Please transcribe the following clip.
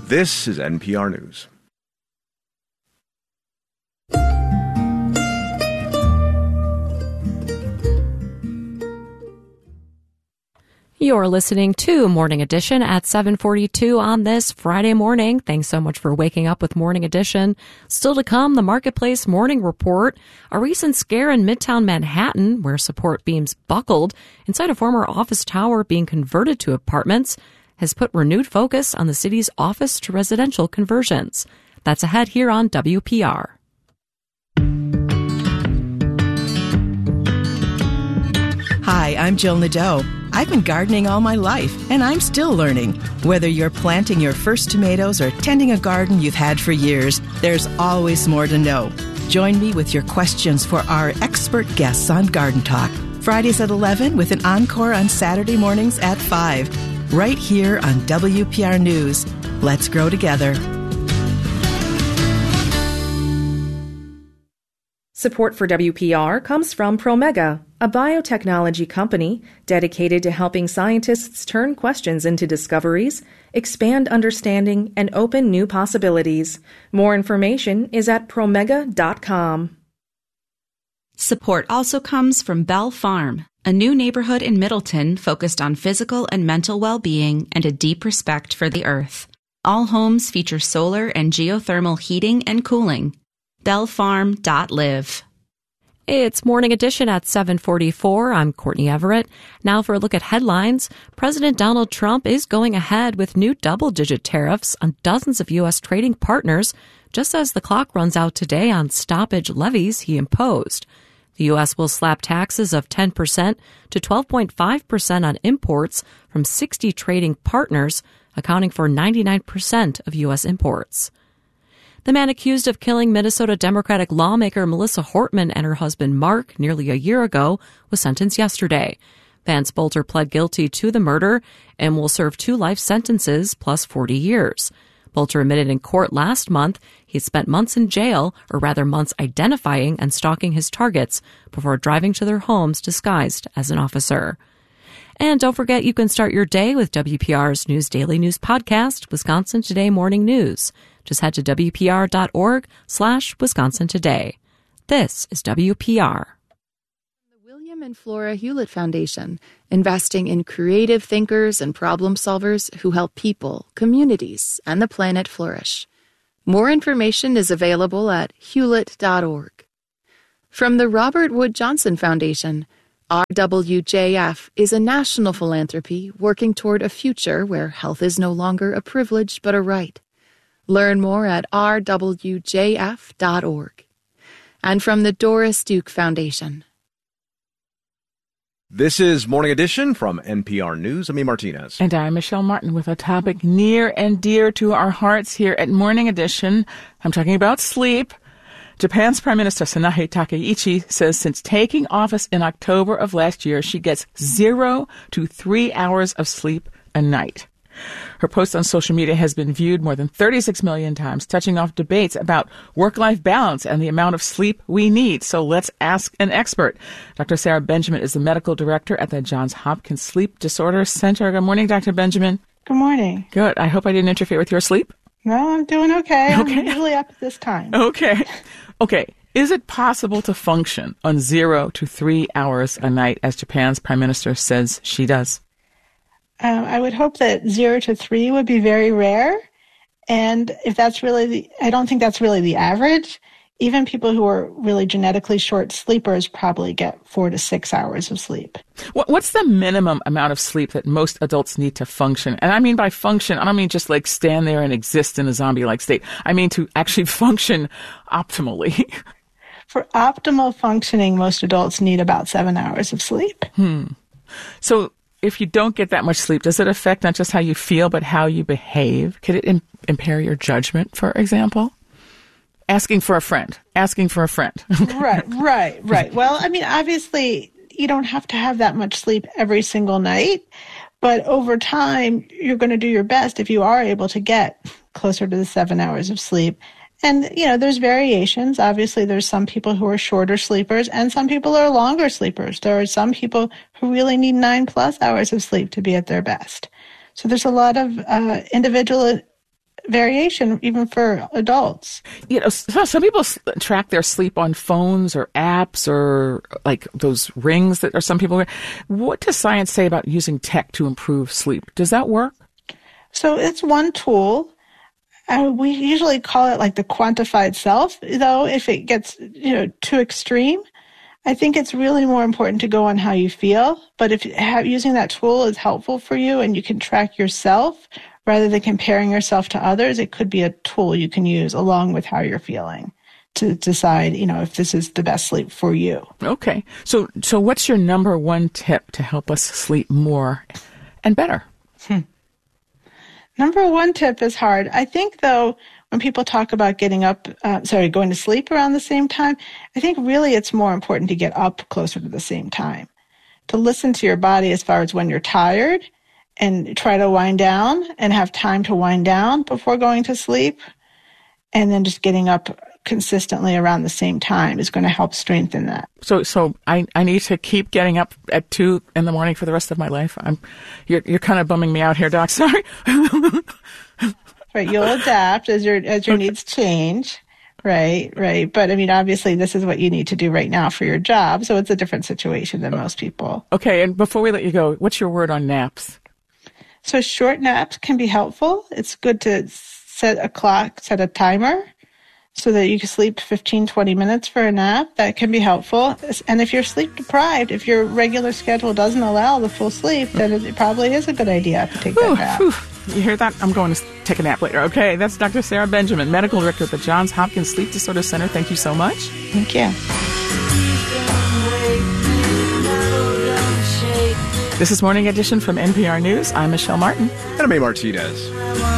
This is NPR News. You're listening to Morning Edition at 7:42 on this Friday morning. Thanks so much for waking up with Morning Edition. Still to come, the Marketplace Morning Report, a recent scare in Midtown Manhattan where support beams buckled inside a former office tower being converted to apartments, has put renewed focus on the city's office to residential conversions. That's ahead here on WPR. Hi, I'm Jill Nadeau. I've been gardening all my life, and I'm still learning. Whether you're planting your first tomatoes or tending a garden you've had for years, there's always more to know. Join me with your questions for our expert guests on Garden Talk. Fridays at 11 with an encore on Saturday mornings at 5. Right here on WPR News. Let's grow together. Support for WPR comes from Promega, a biotechnology company dedicated to helping scientists turn questions into discoveries, expand understanding, and open new possibilities. More information is at promega.com. Support also comes from Bell Farm, a new neighborhood in Middleton focused on physical and mental well-being and a deep respect for the earth. All homes feature solar and geothermal heating and cooling. bellfarm.live. It's Morning Edition at 7:44. I'm Courtney Everett. Now for a look at headlines. President Donald Trump is going ahead with new double-digit tariffs on dozens of U.S. trading partners, just as the clock runs out today on stoppage levies he imposed. The U.S. will slap taxes of 10% to 12.5% on imports from 60 trading partners, accounting for 99% of U.S. imports. The man accused of killing Minnesota Democratic lawmaker Melissa Hortman and her husband Mark nearly a year ago was sentenced yesterday. Vance Bolter pled guilty to the murder and will serve 2 life sentences plus 40 years. Bolter admitted in court last month he spent months in jail, or rather months identifying and stalking his targets before driving to their homes disguised as an officer. And don't forget, you can start your day with WPR's News Daily News podcast, Wisconsin Today Morning News. Just head to WPR.org/Wisconsin Today. This is WPR. The William and Flora Hewlett Foundation, investing in creative thinkers and problem solvers who help people, communities, and the planet flourish. More information is available at hewlett.org. From the Robert Wood Johnson Foundation, RWJF is a national philanthropy working toward a future where health is no longer a privilege but a right. Learn more at rwjf.org. And from the Doris Duke Foundation. This is Morning Edition from NPR News. I'm E. Martinez. And I'm Michelle Martin with a topic near and dear to our hearts here at Morning Edition. I'm talking about sleep. Japan's Prime Minister Sanae Takaichi says since taking office in October of last year, she gets 0 to 3 hours of sleep a night. Her post on social media has been viewed more than 36 million times, touching off debates about work-life balance and the amount of sleep we need. So let's ask an expert. Dr. Sarah Benjamin is the medical director at the Johns Hopkins Sleep Disorder Center. Good morning, Dr. Benjamin. Good morning. Good. I hope I didn't interfere with your sleep. No, I'm doing okay. I'm usually up at this time. Okay. Is it possible to function on 0 to 3 hours a night, as Japan's Prime Minister says she does? I would hope that 0 to 3 would be very rare. And if that's really I don't think that's really the average. Even people who are really genetically short sleepers probably get 4 to 6 hours of sleep. What's the minimum amount of sleep that most adults need to function? And I mean by function, I don't mean just like stand there and exist in a zombie-like state. I mean to actually function optimally. For optimal functioning, most adults need about 7 hours of sleep. So if you don't get that much sleep, does it affect not just how you feel, but how you behave? Could it impair your judgment, for example? Asking for a friend. Right. Well, I mean, obviously, you don't have to have that much sleep every single night, but over time, you're going to do your best if you are able to get closer to the 7 hours of sleep. And, there's variations. Obviously, there's some people who are shorter sleepers and some people are longer sleepers. There are some people who really need 9+ hours of sleep to be at their best. So there's a lot of individual variation even for adults. So some people track their sleep on phones or apps or like those rings that some people wear. What does science say about using tech to improve sleep? Does that work? So it's one tool. We usually call it like the quantified self, though, if it gets too extreme. I think it's really more important to go on how you feel. But if using that tool is helpful for you and you can track yourself rather than comparing yourself to others, it could be a tool you can use along with how you're feeling to decide, if this is the best sleep for you. Okay. So what's your number one tip to help us sleep more and better? Number one tip is hard. I think, though, when people talk about going to sleep around the same time, I think really it's more important to get up closer to the same time, to listen to your body as far as when you're tired and try to wind down and have time to wind down before going to sleep. And then just getting up consistently around the same time is going to help strengthen that. So I need to keep getting up at 2 a.m. for the rest of my life. You're kind of bumming me out here, Doc. Sorry. Right, you'll adapt as your needs change. Right. But obviously this is what you need to do right now for your job. So it's a different situation than most people. Okay. And before we let you go, what's your word on naps? So short naps can be helpful. It's good to set a timer so that you can sleep 15, 20 minutes for a nap. That can be helpful. And if you're sleep deprived, if your regular schedule doesn't allow the full sleep, then it probably is a good idea to take that nap. You hear that? I'm going to take a nap later. Okay, that's Dr. Sarah Benjamin, Medical Director at the Johns Hopkins Sleep Disorder Center. Thank you so much. Thank you. This is Morning Edition from NPR News. I'm Michelle Martin. And I'm A. Martinez.